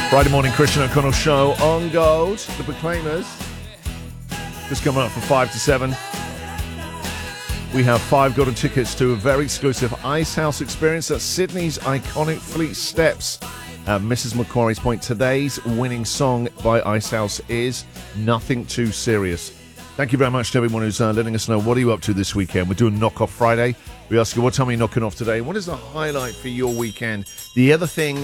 Friday morning, Christian O'Connell show on Gold. The Proclaimers just coming up from 5 to 7. We have 5 golden tickets to a very exclusive Ice House experience at Sydney's iconic Fleet Steps at Mrs. Macquarie's Point. Today's winning song by Ice House is Nothing Too Serious. Thank you very much to everyone who's letting us know what are you up to this weekend. We're doing Knock Off Friday. We ask you what time are you knocking off today. What is the highlight for your weekend? The other thing,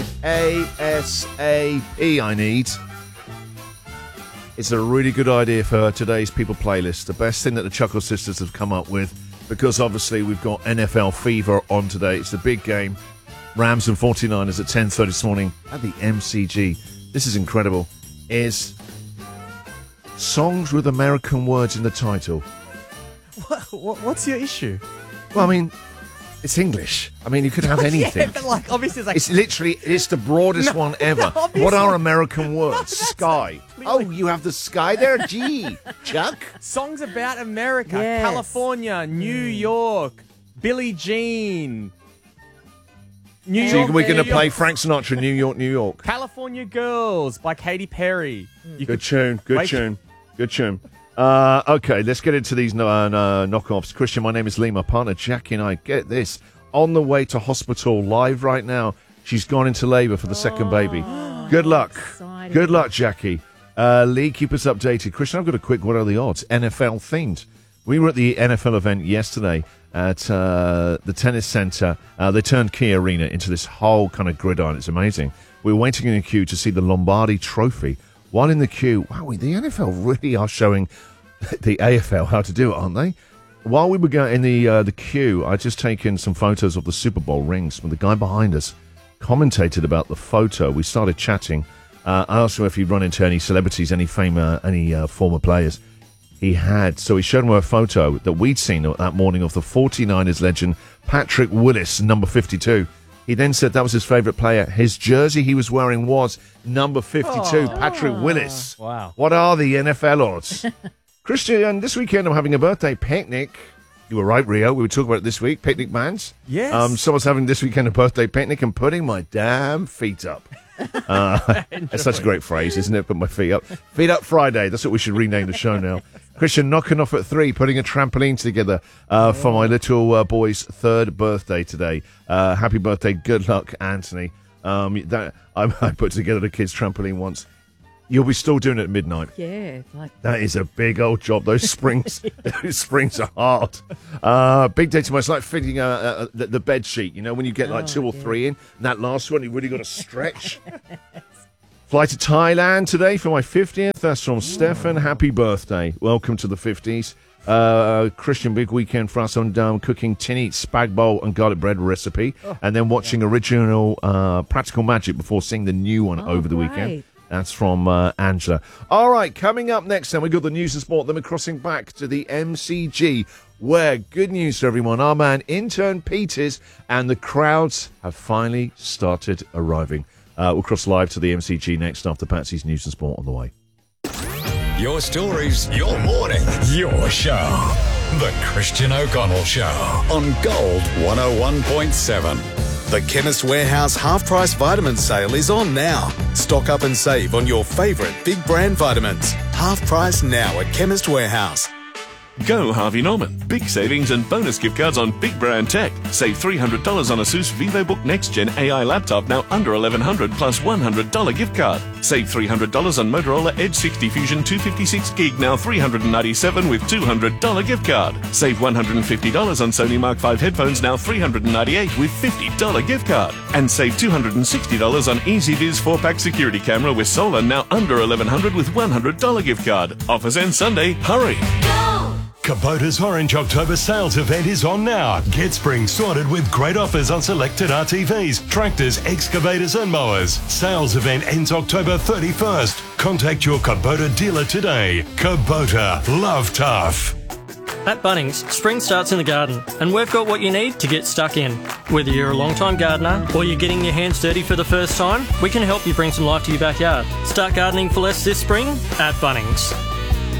ASAP, I need. It's a really good idea for today's People playlist. The best thing that the Chuckle Sisters have come up with, because obviously we've got NFL fever on today. It's the big game. Rams and 49ers at 10:30 this morning at the MCG. This is incredible. Is songs with American words in the title. What's your issue? Well, I mean, it's English. I mean, you could have anything. Yeah, but like, obviously, it's the broadest one ever. What are American words? Sky. Oh, you have the sky there? Gee, Chuck. Songs about America. Yes. California, New York, Billie Jean. New So York, we're going to New play York. Frank Sinatra, New York, New York. California Girls by Katy Perry. Good tune. Okay, let's get into these knockoffs. Christian, my name is Lee. My partner Jackie and I, get this, on the way to hospital live right now. She's gone into labour for the second baby. Good luck. Exciting. Good luck, Jackie. Lee, keep us updated. Christian, I've got a quick what are the odds? NFL themed. We were at the NFL event yesterday at the tennis centre. They turned Key Arena into this whole kind of gridiron. It's amazing. We were waiting in a queue to see the Lombardi Trophy. While in the queue, wow, the NFL really are showing the AFL how to do it, aren't they? While we were going in the queue, I'd just taken some photos of the Super Bowl rings. When the guy behind us commentated about the photo, we started chatting. I asked him if he'd run into any celebrities, any former players. He had. So he showed him a photo that we'd seen that morning of the 49ers legend, Patrick Willis, number 52. He then said that was his favourite player. His jersey he was wearing was number 52, Patrick Willis. Wow. What are the NFL odds? Christian, this weekend I'm having a birthday picnic. You were right, Rio. We were talking about it this week. Picnic bands. Yes. Someone's having this weekend a birthday picnic and putting my damn feet up. That's such a great phrase, isn't it? Put my feet up. Feet Up Friday. That's what we should rename the show now. Christian knocking off at 3, putting a trampoline together for my little boy's 3rd birthday today. Happy birthday. Good luck, Anthony. I put together the kids' trampoline once. You'll be still doing it at midnight. Yeah, like That is a big old job. Those springs, those springs are hard. Big day tomorrow. It's like fitting the bed sheet. You know, when you get like 2 or 3 in, and that last one, you really got to stretch. Fly to Thailand today for my 50th. That's from Stefan. Happy birthday. Welcome to the 50s. Christian, big weekend for us on cooking tinny spag bowl and garlic bread recipe. And then watching original Practical Magic before seeing the new one over the weekend. That's from Angela. All right, coming up next then, we've got the news and sport. Then we're crossing back to the MCG, where, good news for everyone, our man, intern Peters, and the crowds have finally started arriving. We'll cross live to the MCG next after Patsy's news and sport on the way. Your stories, your morning, your show. The Christian O'Connell Show on Gold 101.7. The Chemist Warehouse half-price vitamin sale is on now. Stock up and save on your favourite big brand vitamins. Half price now at Chemist Warehouse. Go Harvey Norman. Big savings and bonus gift cards on big brand tech. Save $300 on Asus VivoBook Next Gen AI laptop, now under $1,100 plus $100 gift card. Save $300 on Motorola Edge 60 Fusion 256 gig, now $397 with $200 gift card. Save $150 on Sony Mark 5 headphones, now $398 with $50 gift card. And save $260 on EasyViz 4-pack security camera with solar, now under $1,100 with $100 gift card. Offers end Sunday. Hurry! Kubota's Orange October sales event is on now. Get spring sorted with great offers on selected RTVs, tractors, excavators and mowers. Sales event ends October 31st. Contact your Kubota dealer today. Kubota, love tough. At Bunnings, spring starts in the garden, and we've got what you need to get stuck in. Whether you're a long-time gardener or you're getting your hands dirty for the first time, we can help you bring some life to your backyard. Start gardening for less this spring at Bunnings.